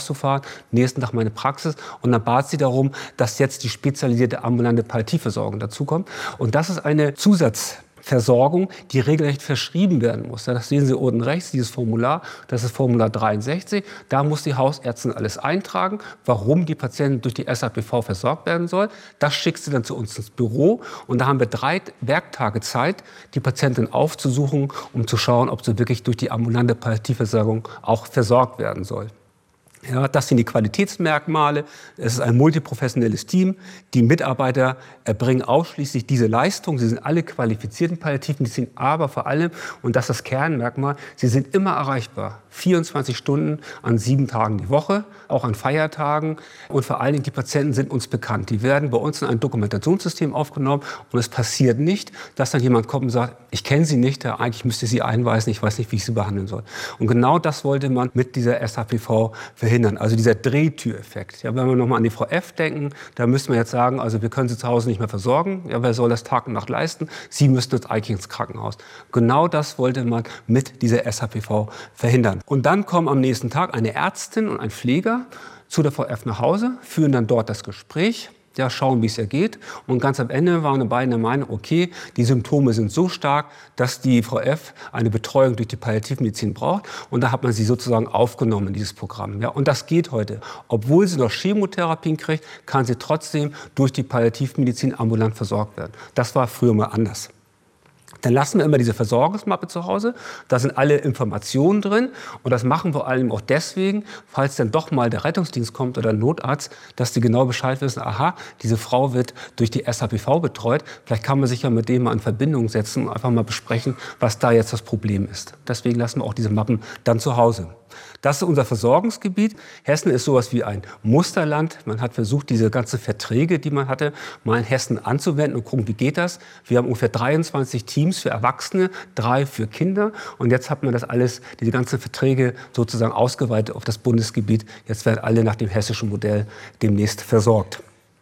rauszufahren, nächsten Tag meine Praxis. Und dann bat sie darum, dass jetzt die spezialisierte ambulante Palliativversorgung dazukommt. Und das ist eine Zusatzversorgung, die regelrecht verschrieben werden muss. Das sehen Sie unten rechts, dieses Formular, das ist Formular 63. Da muss die Hausärztin alles eintragen, warum die Patientin durch die SAPV versorgt werden soll. Das schickt sie dann zu uns ins Büro und da haben wir 3 Werktage Zeit, die Patientin aufzusuchen, um zu schauen, ob sie wirklich durch die ambulante Palliativversorgung auch versorgt werden soll. Ja, das sind die Qualitätsmerkmale. Es ist ein multiprofessionelles Team. Die Mitarbeiter erbringen ausschließlich diese Leistung. Sie sind alle qualifizierten Palliativmedizin, aber vor allem, und das ist das Kernmerkmal, sie sind immer erreichbar. 24 Stunden an 7 Tagen die Woche, auch an Feiertagen. Und vor allen Dingen, die Patienten sind uns bekannt. Die werden bei uns in ein Dokumentationssystem aufgenommen. Und es passiert nicht, dass dann jemand kommt und sagt, ich kenne Sie nicht, eigentlich müsste ich Sie einweisen, ich weiß nicht, wie ich Sie behandeln soll. Und genau das wollte man mit dieser SAPV verhindern. Also dieser Drehtüreffekt. Ja, wenn wir nochmal an die Frau F. denken, da müssen wir jetzt sagen, also wir können sie zu Hause nicht mehr versorgen. Ja, wer soll das Tag und Nacht leisten? Sie müssten jetzt eigentlich ins Krankenhaus. Genau das wollte man mit dieser SAPV verhindern. Und dann kommen am nächsten Tag eine Ärztin und ein Pfleger zu der Frau F. nach Hause, führen dann dort das Gespräch. Ja, schauen, wie es ihr geht. Und ganz am Ende waren wir beide der Meinung, okay, die Symptome sind so stark, dass die Frau F. eine Betreuung durch die Palliativmedizin braucht. Und da hat man sie sozusagen aufgenommen in dieses Programm. Ja, und das geht heute. Obwohl sie noch Chemotherapien kriegt, kann sie trotzdem durch die Palliativmedizin ambulant versorgt werden. Das war früher mal anders. Dann lassen wir immer diese Versorgungsmappe zu Hause. Da sind alle Informationen drin. Und das machen wir vor allem auch deswegen, falls dann doch mal der Rettungsdienst kommt oder ein Notarzt, dass die genau Bescheid wissen, aha, diese Frau wird durch die SAPV betreut. Vielleicht kann man sich ja mit dem mal in Verbindung setzen und einfach mal besprechen, was da jetzt das Problem ist. Deswegen lassen wir auch diese Mappen dann zu Hause. Das ist unser Versorgungsgebiet. Hessen ist sowas wie ein Musterland. Man hat versucht, diese ganzen Verträge, die man hatte, mal in Hessen anzuwenden und gucken, wie geht das. Wir haben ungefähr 23 Teams für Erwachsene, 3 für Kinder. Und jetzt hat man das alles, diese ganzen Verträge sozusagen ausgeweitet auf das Bundesgebiet. Jetzt werden alle nach dem hessischen Modell demnächst versorgt.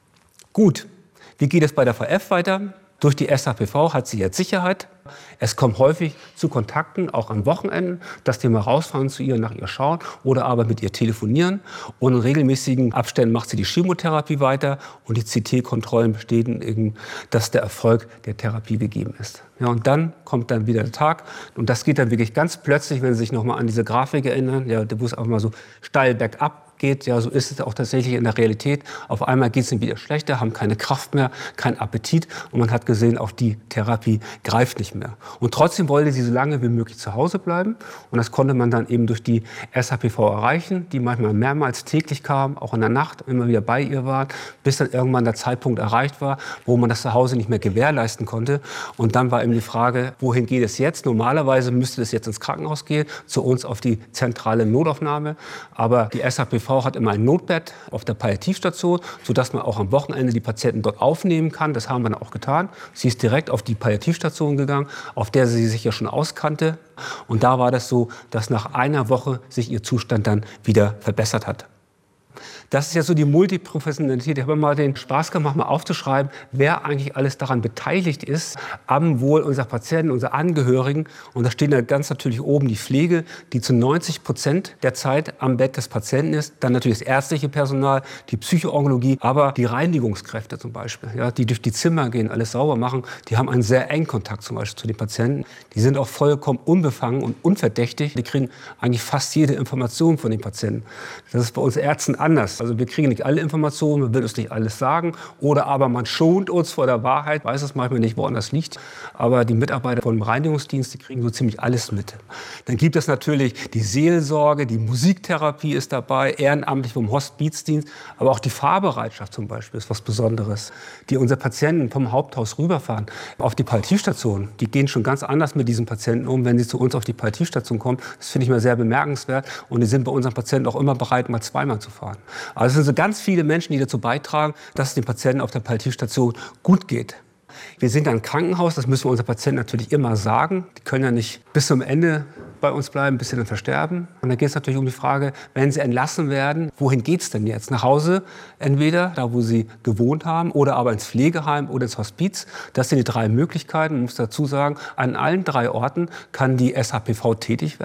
Gut, wie geht es bei der VF weiter? Durch die SAPV hat sie jetzt Sicherheit. Es kommt häufig zu Kontakten, auch an Wochenenden, dass die mal rausfahren zu ihr, nach ihr schauen oder aber mit ihr telefonieren. Und in regelmäßigen Abständen macht sie die Chemotherapie weiter und die CT-Kontrollen bestätigen, dass der Erfolg der Therapie gegeben ist. Ja, und dann kommt dann wieder der Tag und das geht dann wirklich ganz plötzlich, wenn Sie sich noch mal an diese Grafik erinnern, ja, wo es einfach mal so steil bergab geht, ja, so ist es auch tatsächlich in der Realität. Auf einmal geht es ihnen wieder schlechter, haben keine Kraft mehr, keinen Appetit und man hat gesehen, auch die Therapie greift nicht mehr. Und trotzdem wollte sie so lange wie möglich zu Hause bleiben und das konnte man dann eben durch die SAPV erreichen, die manchmal mehrmals täglich kam, auch in der Nacht immer wieder bei ihr war, bis dann irgendwann der Zeitpunkt erreicht war, wo man das zu Hause nicht mehr gewährleisten konnte. Und dann war eben die Frage, wohin geht es jetzt? Normalerweise müsste es jetzt ins Krankenhaus gehen, zu uns auf die zentrale Notaufnahme, aber die SAPV hat immer ein Notbett auf der Palliativstation, sodass man auch am Wochenende die Patienten dort aufnehmen kann. Das haben wir dann auch getan. Sie ist direkt auf die Palliativstation gegangen, auf der sie sich ja schon auskannte. Und da war das so, dass nach einer Woche sich ihr Zustand dann wieder verbessert hat. Das ist ja so die Multiprofessionalität. Ich habe mal den Spaß gemacht, mal aufzuschreiben, wer eigentlich alles daran beteiligt ist, am Wohl unserer Patienten, unserer Angehörigen. Und da steht dann ganz natürlich oben die Pflege, die zu 90% der Zeit am Bett des Patienten ist. Dann natürlich das ärztliche Personal, die Psychoonkologie, aber die Reinigungskräfte zum Beispiel, ja, die durch die Zimmer gehen, alles sauber machen, die haben einen sehr engen Kontakt zum Beispiel zu den Patienten. Die sind auch vollkommen unbefangen und unverdächtig. Die kriegen eigentlich fast jede Information von den Patienten. Das ist bei uns Ärzten anders. Also wir kriegen nicht alle Informationen, man will uns nicht alles sagen. Oder aber man schont uns vor der Wahrheit, weiß es manchmal nicht, woran das liegt. Aber die Mitarbeiter vom Reinigungsdienst, die kriegen so ziemlich alles mit. Dann gibt es natürlich die Seelsorge, die Musiktherapie ist dabei, ehrenamtlich vom Hospizdienst. Aber auch die Fahrbereitschaft zum Beispiel ist was Besonderes. Die unsere Patienten vom Haupthaus rüberfahren auf die Palliativstation. Die gehen schon ganz anders mit diesen Patienten um, wenn sie zu uns auf die Palliativstation kommen. Das finde ich mal sehr bemerkenswert. Und die sind bei unseren Patienten auch immer bereit, mal zweimal zu fahren. Also es sind so ganz viele Menschen, die dazu beitragen, dass es den Patienten auf der Palliativstation gut geht. Wir sind ein Krankenhaus, das müssen wir unseren Patienten natürlich immer sagen. Die können ja nicht bis zum Ende bei uns bleiben, bis sie dann versterben. Und dann geht es natürlich um die Frage, wenn sie entlassen werden, wohin geht es denn jetzt? Nach Hause, entweder da, wo sie gewohnt haben, oder aber ins Pflegeheim oder ins Hospiz. Das sind die 3 Möglichkeiten. Man muss dazu sagen, an allen 3 Orten kann die SAPV tätig werden.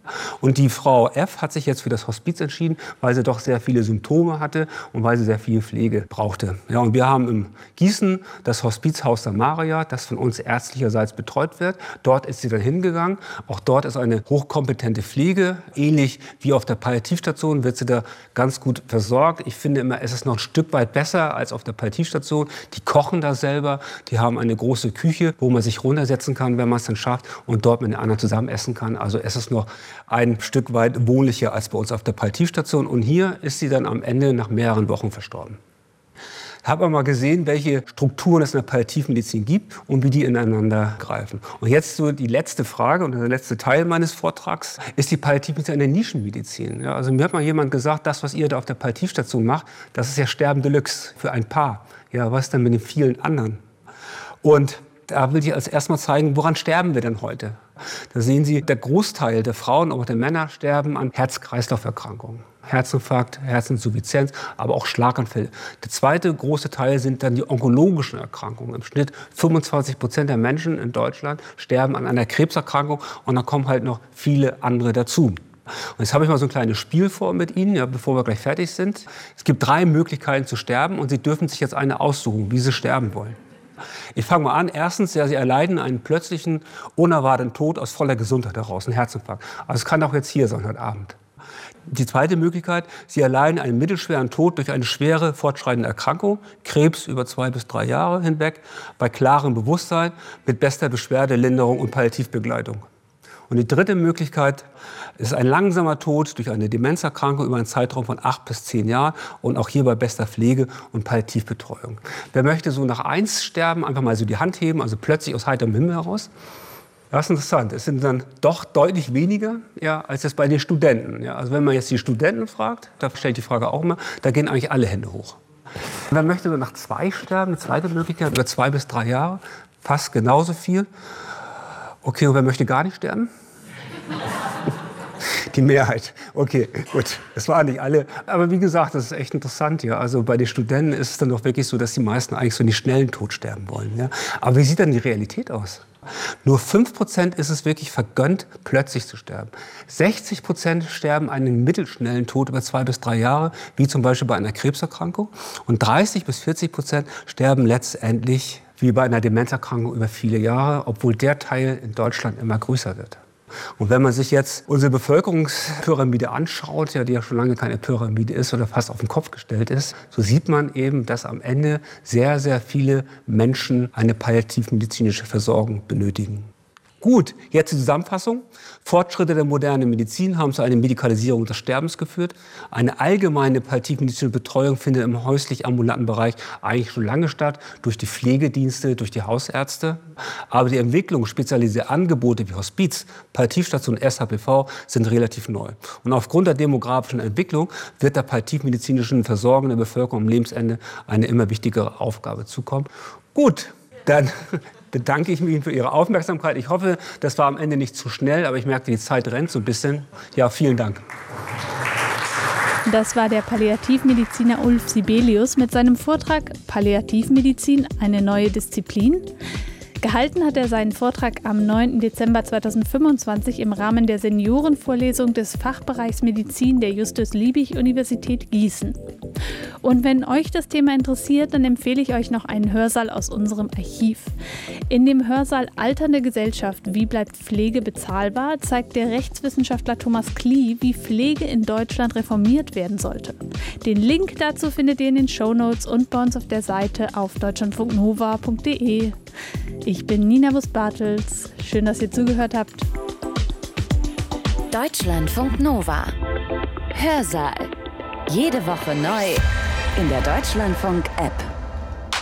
Und die Frau F. hat sich jetzt für das Hospiz entschieden, weil sie doch sehr viele Symptome hatte und weil sie sehr viel Pflege brauchte. Ja, und wir haben in Gießen das Hospiz Haus der Maria, das von uns ärztlicherseits betreut wird. Dort ist sie dann hingegangen. Auch dort ist eine hochkompetente Pflege. Ähnlich wie auf der Palliativstation wird sie da ganz gut versorgt. Ich finde immer, es ist noch ein Stück weit besser als auf der Palliativstation. Die kochen da selber. Die haben eine große Küche, wo man sich runtersetzen kann, wenn man es dann schafft, und dort mit den anderen zusammen essen kann. Also es ist noch ein Stück weit wohnlicher als bei uns auf der Palliativstation. Und hier ist sie dann am Ende nach mehreren Wochen verstorben. Ich habe mal gesehen, welche Strukturen es in der Palliativmedizin gibt und wie die ineinander greifen. Und jetzt so die letzte Frage und der letzte Teil meines Vortrags. Ist die Palliativmedizin eine Nischenmedizin? Ja, also mir hat mal jemand gesagt, das, was ihr da auf der Palliativstation macht, das ist ja Sterben Deluxe für ein Paar. Ja, was denn mit den vielen anderen? Und da will ich als erstmal zeigen, woran sterben wir denn heute? Da sehen Sie, der Großteil der Frauen, aber auch der Männer sterben an Herz-Kreislauf-Erkrankungen. Herzinfarkt, Herzinsuffizienz, aber auch Schlaganfälle. Der zweite große Teil sind dann die onkologischen Erkrankungen. Im Schnitt 25% der Menschen in Deutschland sterben an einer Krebserkrankung und dann kommen halt noch viele andere dazu. Und jetzt habe ich mal so ein kleines Spiel vor mit Ihnen, ja, bevor wir gleich fertig sind. Es gibt 3 Möglichkeiten zu sterben und Sie dürfen sich jetzt eine aussuchen, wie Sie sterben wollen. Ich fange mal an. Erstens, ja, Sie erleiden einen plötzlichen, unerwarteten Tod aus voller Gesundheit heraus, einen Herzinfarkt. Also es kann auch jetzt hier sein, heute Abend. Die zweite Möglichkeit, Sie erleiden einen mittelschweren Tod durch eine schwere, fortschreitende Erkrankung, Krebs über 2 bis 3 Jahre hinweg, bei klarem Bewusstsein, mit bester Beschwerdelinderung und Palliativbegleitung. Und die dritte Möglichkeit ist ein langsamer Tod durch eine Demenzerkrankung über einen Zeitraum von 8 bis 10 Jahren und auch hier bei bester Pflege und Palliativbetreuung. Wer möchte so nach 1 sterben, einfach mal so die Hand heben, also plötzlich aus heiterem Himmel heraus. Das ist interessant. Es sind dann doch deutlich weniger, ja, als es bei den Studenten. Ja. Also wenn man jetzt die Studenten fragt, da stellt die Frage auch immer, da gehen eigentlich alle Hände hoch. Und dann möchte man nach 2 sterben, eine zweite Möglichkeit, über 2 bis 3 Jahre, fast genauso viel. Okay, und wer möchte gar nicht sterben? Die Mehrheit. Okay, gut. Das waren nicht alle. Aber wie gesagt, das ist echt interessant. Ja. Also bei den Studenten ist es dann doch wirklich so, dass die meisten eigentlich so einen schnellen Tod sterben wollen. Ja. Aber wie sieht dann die Realität aus? Nur 5% ist es wirklich vergönnt, plötzlich zu sterben. 60% sterben einen mittelschnellen Tod über 2 bis 3 Jahre, wie zum Beispiel bei einer Krebserkrankung. Und 30 bis 40% sterben letztendlich wie bei einer Demenzerkrankung über viele Jahre, obwohl der Teil in Deutschland immer größer wird. Und wenn man sich jetzt unsere Bevölkerungspyramide anschaut, ja, die ja schon lange keine Pyramide ist oder fast auf den Kopf gestellt ist, so sieht man eben, dass am Ende sehr, sehr viele Menschen eine palliativmedizinische Versorgung benötigen. Gut, jetzt die Zusammenfassung. Fortschritte der modernen Medizin haben zu einer Medikalisierung des Sterbens geführt. Eine allgemeine palliativmedizinische Betreuung findet im häuslich-ambulanten Bereich eigentlich schon lange statt, durch die Pflegedienste, durch die Hausärzte. Aber die Entwicklung spezialisierter Angebote wie Hospiz, Palliativstation und SHPV sind relativ neu. Und aufgrund der demografischen Entwicklung wird der palliativmedizinischen Versorgung der Bevölkerung am Lebensende eine immer wichtigere Aufgabe zukommen. Gut, dann bedanke ich mich für Ihre Aufmerksamkeit. Ich hoffe, das war am Ende nicht zu schnell, aber ich merkte, die Zeit rennt so ein bisschen. Ja, vielen Dank. Das war der Palliativmediziner Ulf Sibelius mit seinem Vortrag Palliativmedizin, eine neue Disziplin. Gehalten hat er seinen Vortrag am 9. Dezember 2025 im Rahmen der Seniorenvorlesung des Fachbereichs Medizin der Justus-Liebig-Universität Gießen. Und wenn euch das Thema interessiert, dann empfehle ich euch noch einen Hörsaal aus unserem Archiv. In dem Hörsaal Alternde Gesellschaft, wie bleibt Pflege bezahlbar, zeigt der Rechtswissenschaftler Thomas Klie, wie Pflege in Deutschland reformiert werden sollte. Den Link dazu findet ihr in den Shownotes und bei uns auf der Seite auf deutschlandfunknova.de. Ich bin Nina Bus-Bartels. Schön, dass ihr zugehört habt. Deutschlandfunk Nova. Hörsaal. Jede Woche neu in der Deutschlandfunk-App.